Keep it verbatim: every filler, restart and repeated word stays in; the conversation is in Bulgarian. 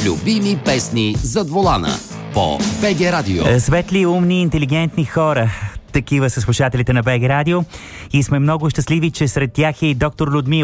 Любими песни зад волана по БГ Радио. Светли, умни, интелигентни хора. Такива са слушателите на БГ Радио. И сме много щастливи, че сред тях е и доктор Людмила.